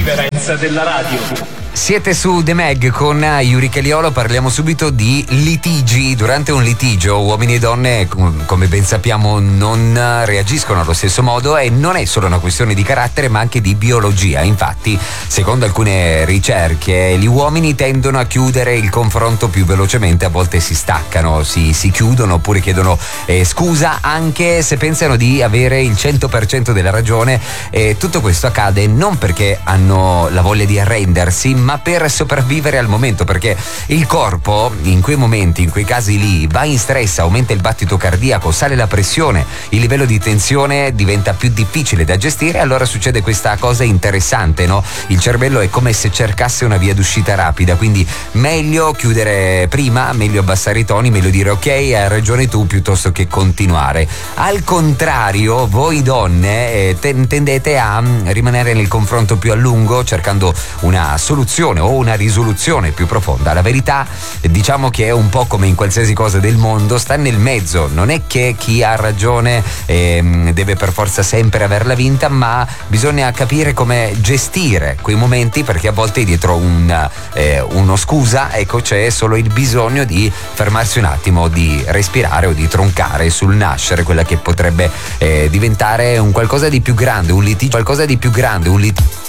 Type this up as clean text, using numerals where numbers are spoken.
differenza della radio. Siete su The Mag con Yuri Caliolo, parliamo subito di litigi. Durante un litigio uomini e donne, come ben sappiamo, non reagiscono allo stesso modo e non è solo una questione di carattere ma anche di biologia. Infatti, secondo alcune ricerche, gli uomini tendono a chiudere il confronto più velocemente, a volte si staccano, si chiudono oppure chiedono scusa anche se pensano di avere il 100% della ragione, e tutto questo accade non perché hanno la voglia di arrendersi ma per sopravvivere al momento, perché il corpo in quei momenti, in quei casi lì, va in stress, aumenta il battito cardiaco, sale la pressione, il livello di tensione diventa più difficile da gestire. Allora succede questa cosa interessante, no? Il cervello è come se cercasse una via d'uscita rapida, quindi meglio chiudere prima, meglio abbassare i toni, meglio dire ok, hai ragione tu, piuttosto che continuare. Al contrario, voi donne tendete a rimanere nel confronto più a lungo, cercando una soluzione o una risoluzione più profonda. La verità, diciamo che è un po' come in qualsiasi cosa del mondo, sta nel mezzo. Non è che chi ha ragione deve per forza sempre averla vinta, ma bisogna capire come gestire quei momenti, perché a volte dietro uno scusa, ecco, c'è solo il bisogno di fermarsi un attimo, di respirare o di troncare sul nascere quella che potrebbe diventare un qualcosa di più grande, un litigio,